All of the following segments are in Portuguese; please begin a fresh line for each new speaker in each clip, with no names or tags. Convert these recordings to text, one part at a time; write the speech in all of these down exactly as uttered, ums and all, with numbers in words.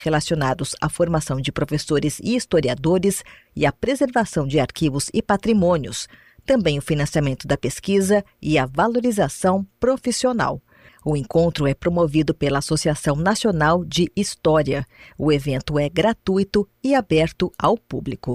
relacionados à formação de professores e historiadores e à preservação de arquivos e patrimônios, também o financiamento da pesquisa e a valorização profissional. O encontro é promovido pela Associação Nacional de História. O evento é gratuito e aberto ao público.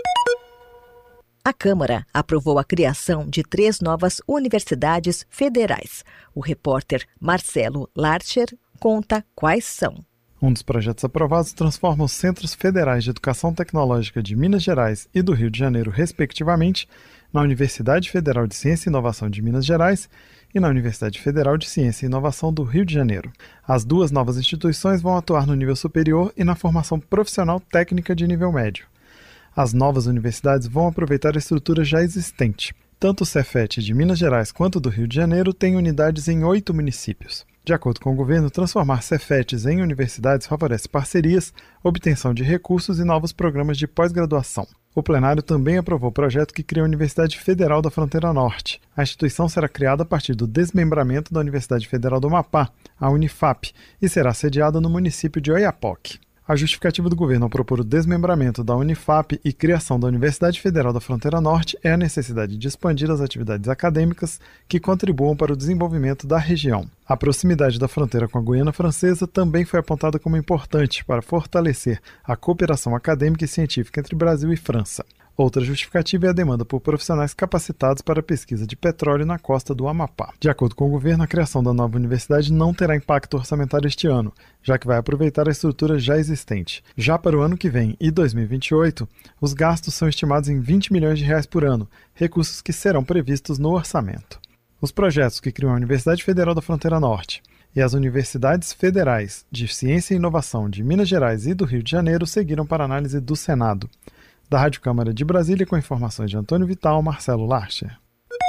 A Câmara aprovou a criação de três novas universidades federais. O repórter Marcelo Larcher conta quais são.
Um dos projetos aprovados transforma os Centros Federais de Educação Tecnológica de Minas Gerais e do Rio de Janeiro, respectivamente, na Universidade Federal de Ciência e Inovação de Minas Gerais e na Universidade Federal de Ciência e Inovação do Rio de Janeiro. As duas novas instituições vão atuar no nível superior e na formação profissional técnica de nível médio. As novas universidades vão aproveitar a estrutura já existente. Tanto o Cefet de Minas Gerais quanto do Rio de Janeiro têm unidades em oito municípios. De acordo com o governo, transformar Cefetes em universidades favorece parcerias, obtenção de recursos e novos programas de pós-graduação. O plenário também aprovou o projeto que cria a Universidade Federal da Fronteira Norte. A instituição será criada a partir do desmembramento da Universidade Federal do Amapá, a Unifap, e será sediada no município de Oiapoque. A justificativa do governo ao propor o desmembramento da Unifap e criação da Universidade Federal da Fronteira Norte é a necessidade de expandir as atividades acadêmicas que contribuam para o desenvolvimento da região. A proximidade da fronteira com a Guiana Francesa também foi apontada como importante para fortalecer a cooperação acadêmica e científica entre Brasil e França. Outra justificativa é a demanda por profissionais capacitados para a pesquisa de petróleo na costa do Amapá. De acordo com o governo, a criação da nova universidade não terá impacto orçamentário este ano, já que vai aproveitar a estrutura já existente. Já para o ano que vem e dois mil e vinte e oito, os gastos são estimados em vinte milhões de reais por ano, recursos que serão previstos no orçamento. Os projetos que criam a Universidade Federal da Fronteira Norte e as Universidades Federais de Ciência e Inovação de Minas Gerais e do Rio de Janeiro seguiram para análise do Senado. Da Rádio Câmara de Brasília, com informações de Antônio Vital, Marcelo Larcher.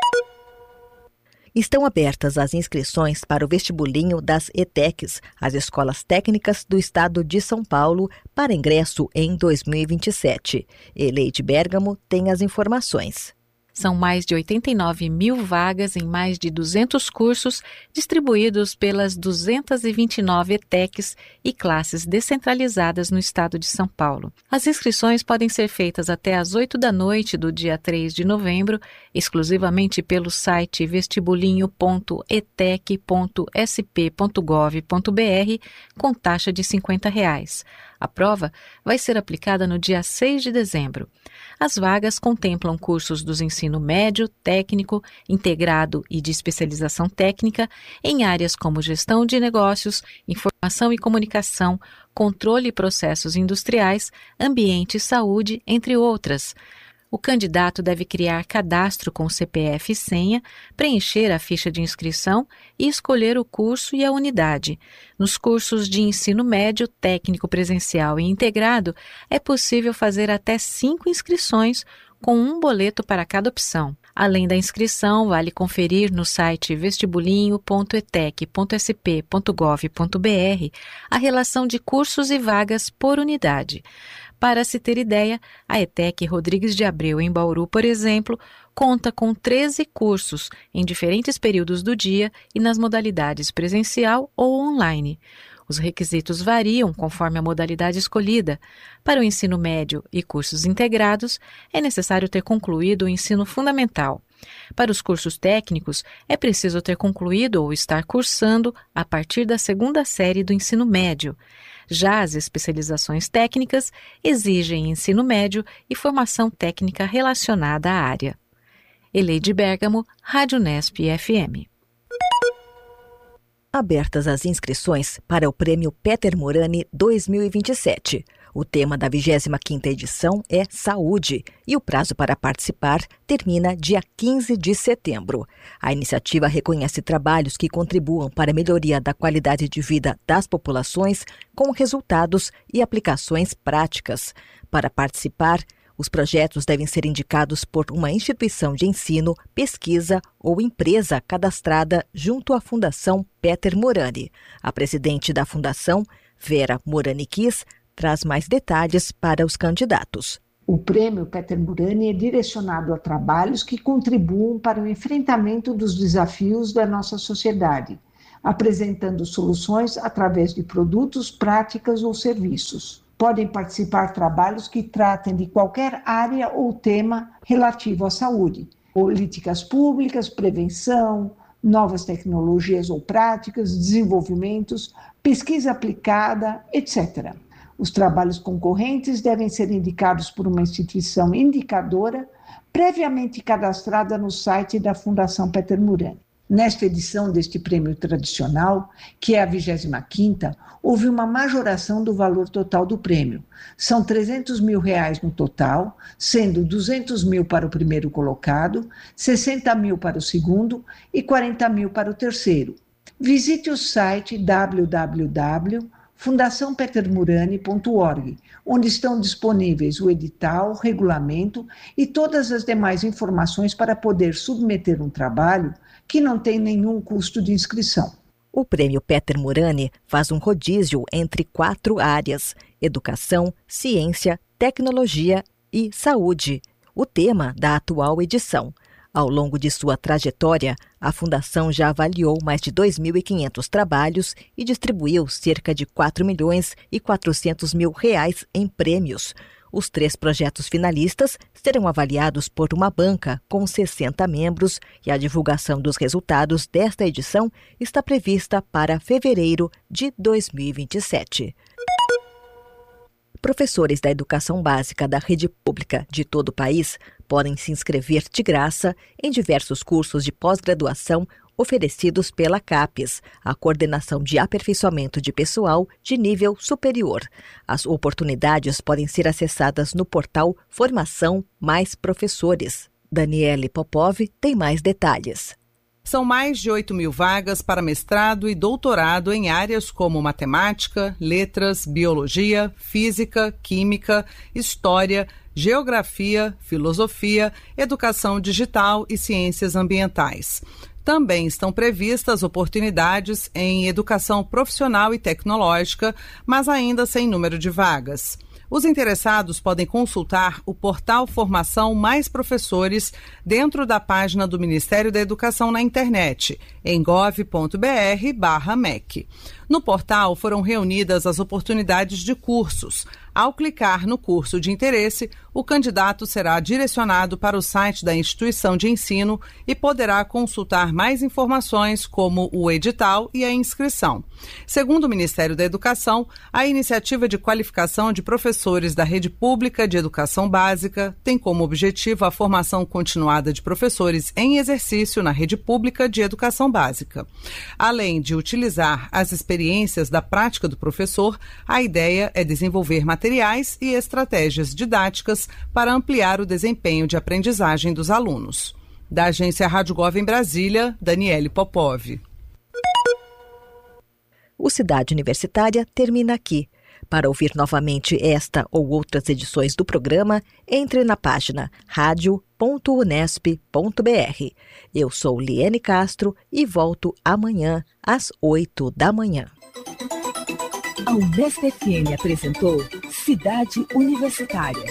Estão abertas as inscrições para o vestibulinho das ETECs, as Escolas Técnicas do Estado de São Paulo, para ingresso em dois mil e vinte e sete. Eleide Bergamo tem as informações.
São mais de oitenta e nove mil vagas em mais de duzentos cursos distribuídos pelas duzentas e vinte e nove ETECs e classes descentralizadas no estado de São Paulo. As inscrições podem ser feitas até às oito da noite do dia três de novembro, exclusivamente pelo site vestibulinho ponto etec ponto s p ponto gov ponto b r, com taxa de cinquenta reais. A prova vai ser aplicada no dia seis de dezembro. As vagas contemplam cursos dos ensino médio, técnico, integrado e de especialização técnica em áreas como gestão de negócios, informação e comunicação, controle e processos industriais, ambiente e saúde, entre outras. O candidato deve criar cadastro com C P F e senha, preencher a ficha de inscrição e escolher o curso e a unidade. Nos cursos de ensino médio, técnico presencial e integrado, é possível fazer até cinco inscrições, com um boleto para cada opção. Além da inscrição, vale conferir no site vestibulinho ponto etec ponto s p ponto gov ponto b r a relação de cursos e vagas por unidade. Para se ter ideia, a ETEC Rodrigues de Abreu, em Bauru, por exemplo, conta com treze cursos em diferentes períodos do dia e nas modalidades presencial ou online. Os requisitos variam conforme a modalidade escolhida. Para o ensino médio e cursos integrados, é necessário ter concluído o ensino fundamental. Para os cursos técnicos, é preciso ter concluído ou estar cursando a partir da segunda série do ensino médio. Já as especializações técnicas exigem ensino médio e formação técnica relacionada à área. Eleide Bergamo, Rádio Nesp F M.
Abertas as inscrições para o Prêmio Peter Morani dois mil e vinte e sete. O tema da vigésima quinta edição é Saúde e o prazo para participar termina dia quinze de setembro. A iniciativa reconhece trabalhos que contribuam para a melhoria da qualidade de vida das populações com resultados e aplicações práticas. Para participar, os projetos devem ser indicados por uma instituição de ensino, pesquisa ou empresa cadastrada junto à Fundação Peter Morani. A presidente da Fundação, Vera Morani Kiss, traz mais detalhes para os candidatos.
O Prêmio Peter Morani é direcionado a trabalhos que contribuam para o enfrentamento dos desafios da nossa sociedade, apresentando soluções através de produtos, práticas ou serviços. Podem participar trabalhos que tratem de qualquer área ou tema relativo à saúde, políticas públicas, prevenção, novas tecnologias ou práticas, desenvolvimentos, pesquisa aplicada, etcétera. Os trabalhos concorrentes devem ser indicados por uma instituição indicadora previamente cadastrada no site da Fundação Peter Murani. Nesta edição deste prêmio tradicional, que é a vigésima quinta, houve uma majoração do valor total do prêmio. São trezentos mil reais no total, sendo duzentos mil para o primeiro colocado, sessenta mil para o segundo e quarenta mil para o terceiro. Visite o site w w w ponto fundação peter murani ponto org, onde estão disponíveis o edital, o regulamento e todas as demais informações para poder submeter um trabalho que não tem nenhum custo de inscrição.
O Prêmio Peter Murani faz um rodízio entre quatro áreas: educação, ciência, tecnologia e saúde, o tema da atual edição. Ao longo de sua trajetória, a Fundação já avaliou mais de dois mil e quinhentos trabalhos e distribuiu cerca de quatro milhões e quatrocentos mil reais em prêmios. Os três projetos finalistas serão avaliados por uma banca com sessenta membros e a divulgação dos resultados desta edição está prevista para fevereiro de dois mil e vinte e sete. Professores da educação básica da rede pública de todo o país podem se inscrever de graça em diversos cursos de pós-graduação oferecidos pela CAPES, a Coordenação de Aperfeiçoamento de Pessoal de Nível Superior. As oportunidades podem ser acessadas no portal Formação Mais Professores. Daniele Popov tem mais detalhes.
São mais de oito mil vagas para mestrado e doutorado em áreas como matemática, letras, biologia, física, química, história, geografia, filosofia, educação digital e ciências ambientais. Também estão previstas oportunidades em educação profissional e tecnológica, mas ainda sem número de vagas. Os interessados podem consultar o portal Formação Mais Professores dentro da página do Ministério da Educação na internet, em gov ponto b r barra M E C. No portal foram reunidas as oportunidades de cursos. Ao clicar no curso de interesse, o candidato será direcionado para o site da instituição de ensino e poderá consultar mais informações como o edital e a inscrição. Segundo o Ministério da Educação, a iniciativa de qualificação de professores da rede pública de educação básica tem como objetivo a formação continuada de professores em exercício na rede pública de educação básica. Além de utilizar as experiências da prática do professor, a ideia é desenvolver materiais e estratégias didáticas para ampliar o desempenho de aprendizagem dos alunos. Da agência Rádio Gov em Brasília, Daniele Popov.
O Cidade Universitária termina aqui. Para ouvir novamente esta ou outras edições do programa, entre na página rádio ponto unesp ponto b r. Eu sou Liene Castro e volto amanhã às oito da manhã.
A Unesp F M apresentou Cidade Universitária.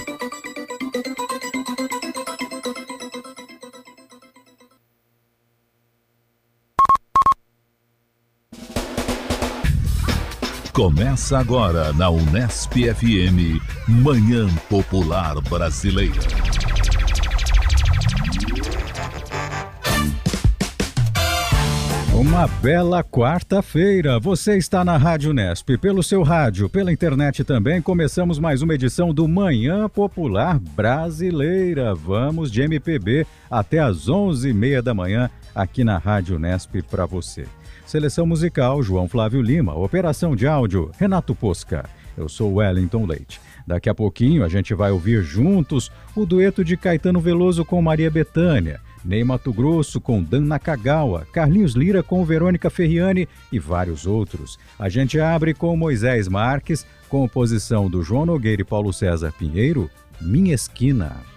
Começa agora na Unesp F M, Manhã Popular Brasileira.
Uma bela quarta-feira. Você está na Rádio Unesp, pelo seu rádio, pela internet também. Começamos mais uma edição do Manhã Popular Brasileira. Vamos de M P B até às onze e meia da manhã aqui na Rádio Unesp para você. Seleção musical, João Flávio Lima. Operação de áudio, Renato Posca. Eu sou Wellington Leite. Daqui a pouquinho a gente vai ouvir juntos o dueto de Caetano Veloso com Maria Bethânia, Ney Matogrosso com Dan Nakagawa, Carlinhos Lira com Verônica Ferriani e vários outros. A gente abre com Moisés Marques, composição do João Nogueira e Paulo César Pinheiro, Minha Esquina.